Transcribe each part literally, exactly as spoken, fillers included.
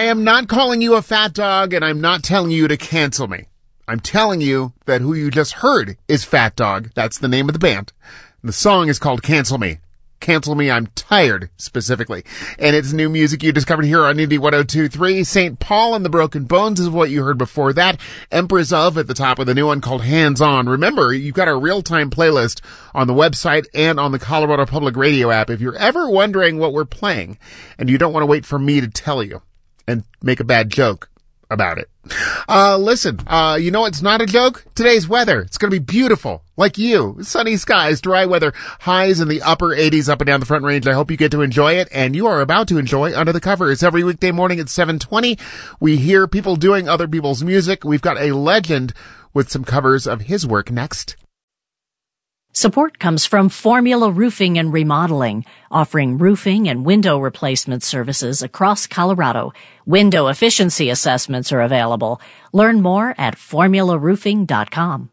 I am not calling you a fat dog, and I'm not telling you to cancel me. I'm telling you that who you just heard is Fat Dog. That's the name of the band. The song is called Cancel Me. Cancel Me, I'm Tired, specifically. And it's new music you discovered here on Indie one oh two point three. Saint Paul and the Broken Bones is what you heard before that. Empress of at the top with a new one called Hands On. Remember, you've got a real-time playlist on the website and on the Colorado Public Radio app. If you're ever wondering what we're playing and you don't want to wait for me to tell you and make a bad joke about it. Uh, listen, uh, you know, it's not a joke. Today's weather. It's going to be beautiful. Like you. Sunny skies, dry weather, highs in the upper eighties up and down the Front Range. I hope you get to enjoy it, and you are about to enjoy Under the Covers. Every weekday morning at seven twenty, we hear people doing other people's music. We've got a legend with some covers of his work next. Support comes from Formula Roofing and Remodeling, offering roofing and window replacement services across Colorado. Window efficiency assessments are available. Learn more at formula roofing dot com.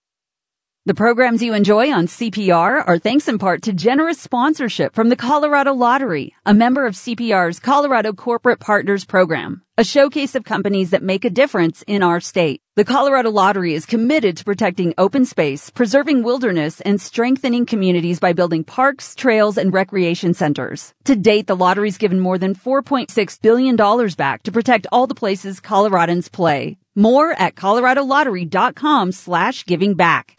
The programs you enjoy on C P R are thanks in part to generous sponsorship from the Colorado Lottery, a member of C P R's Colorado Corporate Partners Program, a showcase of companies that make a difference in our state. The Colorado Lottery is committed to protecting open space, preserving wilderness, and strengthening communities by building parks, trails, and recreation centers. To date, the lottery's given more than four point six billion dollars back to protect all the places Coloradans play. More at colorado lottery dot com slash giving back.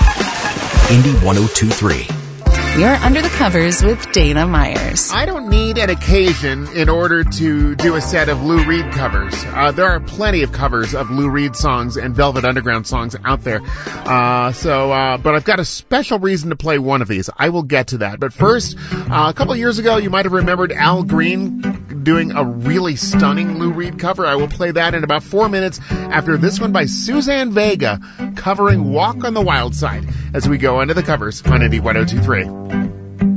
Indie one oh two point three. You're Under the Covers with Dana Myers. I don't need an occasion in order to do a set of Lou Reed covers. Uh, there are plenty of covers of Lou Reed songs and Velvet Underground songs out there. Uh, so, uh, but I've got a special reason to play one of these. I will get to that. But first, uh, a couple of years ago, you might have remembered Al Green doing a really stunning Lou Reed cover. I will play that in about four minutes after this one by Suzanne Vega covering Walk on the Wild Side as we go under the covers on Indie one oh two point three.